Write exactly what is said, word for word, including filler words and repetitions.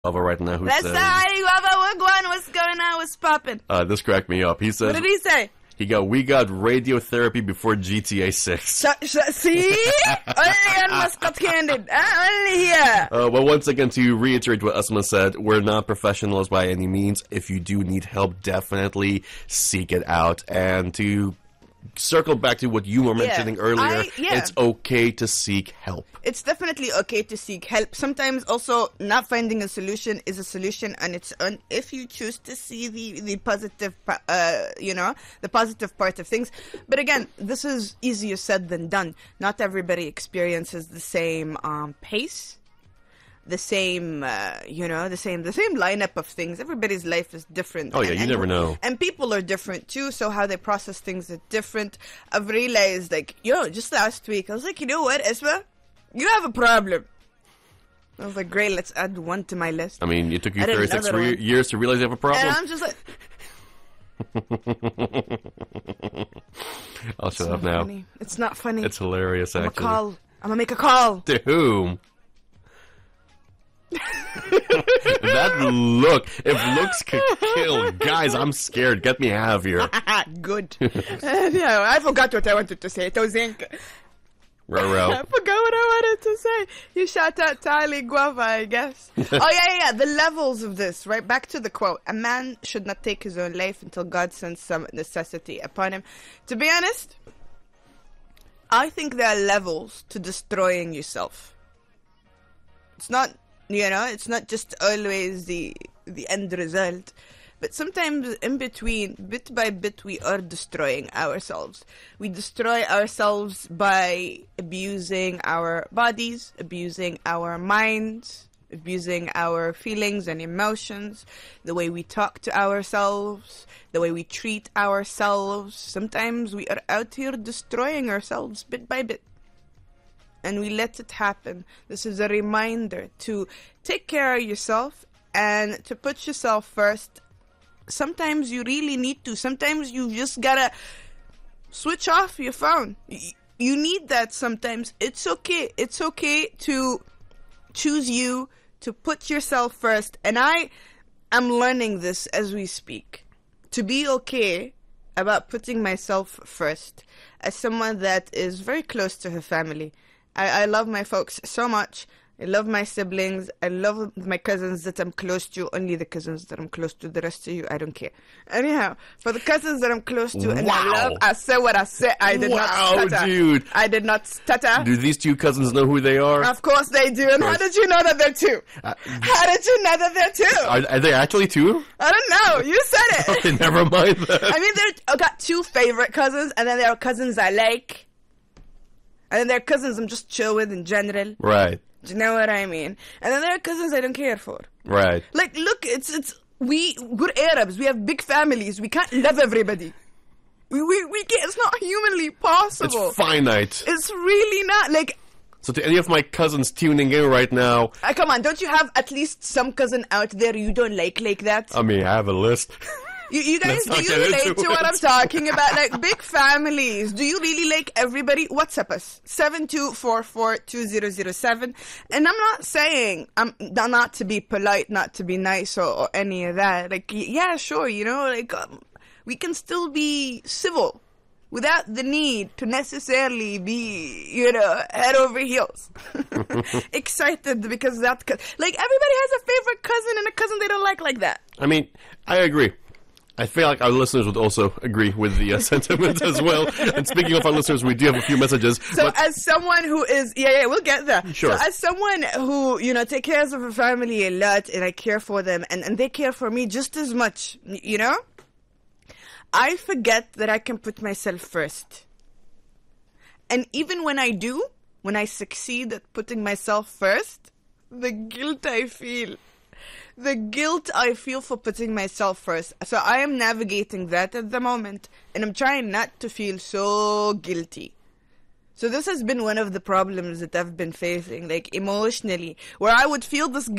Guava right now who That's says, Ali Guava. Wagwan, what's going on? What's popping? uh, this cracked me up. He says, What did he say? he go, we got radiotherapy before G T A six. Sh- sh- see? Only on Muscat Candid. Uh, only here. Uh, well, once again, to reiterate what Asma said, we're not professionals by any means. If you do need help, definitely seek it out. And to circle back to what you were mentioning Yeah, earlier, I- yeah. it's okay to seek help. It's definitely okay to seek help. Sometimes also not finding a solution is a solution on its own if you choose to see the, the positive, pa- uh, you know, the positive part of things. But again, this is easier said than done. Not everybody experiences the same um, pace, the same, uh, you know, the same the same lineup of things. Everybody's life is different. Oh, yeah, And- you and- never know. And people are different too, so how they process things is different. I've realized, like, yo, just last week, I was like, you know what, Esma? You have a problem. I was like, great, let's add one to my list. I mean, it took you I did thirty-six another re- one. years to realize you have a problem. And I'm just like, I'll shut it's up not now. funny. It's not funny. It's hilarious, I'm gonna actually. call. I'm gonna make a call. To whom? That look. If looks could kill. Guys, I'm scared. Get me out of here. Good. No, I forgot what I wanted to say. Tozink. I Roro. forgot what I wanted to say. You shout out to Ali Guava, I guess. oh, yeah, yeah, yeah. The levels of this, right? Back to the quote. A man should not take his own life until God sends some necessity upon him. To be honest, I think there are levels to destroying yourself. It's not, you know, it's not just always the the end result. But sometimes in between, bit by bit, we are destroying ourselves. We destroy ourselves by abusing our bodies, abusing our minds, abusing our feelings and emotions, the way we talk to ourselves, the way we treat ourselves. Sometimes we are out here destroying ourselves bit by bit. And we let it happen. This is a reminder to take care of yourself and to put yourself first. Sometimes you really need to. Sometimes you just gotta switch off your phone. Y- You need that sometimes. It's okay. It's okay to choose you, to put yourself first. And I am learning this as we speak. To be okay about putting myself first as someone that is very close to her family. I, I love my folks so much. I love my siblings. I love my cousins that I'm close to. Only the cousins that I'm close to. The rest of you, I don't care. Anyhow, for the cousins that I'm close to and Wow. I love, I said what I said. I did Wow, not stutter. dude. I did not stutter. Do these two cousins know who they are? Of course they do. And how did you know that they're two? Uh, How did you know that they're two? Are, are they actually two? I don't know. You said it. Okay, never mind that. I mean, there I got two favorite cousins, and then there are cousins I like, and then there are cousins I'm just chill with in general. Right, Do you know what I mean? And then there are cousins I don't care for. right. Like, look, it's it's we we're Arabs. We have big families. We can't love everybody. We we, we can't. It's not humanly possible. It's finite. It's really not. Like, So to any of my cousins tuning in right now, uh, come on, don't you have at least some cousin out there you don't like like that? I mean, I have a list. You, you guys, Let's do not you get relate into to what it. I'm talking about? Like, big families. Do you really like everybody? WhatsApp us. seven two four four two zero zero seven. And I'm not saying I'm not to be polite, not to be nice or, or any of that. Like, y- yeah, sure, you know, like, um, we can still be civil without the need to necessarily be, you know, head over heels. Excited because that, co- like, everybody has a favorite cousin and a cousin they don't like like that. I mean, I agree. I feel like our listeners would also agree with the uh, sentiment as well. And speaking of our listeners, we do have a few messages. So but as someone who is, yeah, yeah, we'll get there. Sure. So as someone who, you know, take care of her family a lot and I care for them and, and they care for me just as much, y- you know, I forget that I can put myself first. And even when I do, when I succeed at putting myself first, the guilt I feel. The guilt I feel for putting myself first. So I am navigating that at the moment. And I'm trying not to feel so guilty. So this has been one of the problems that I've been facing, like emotionally, where I would feel this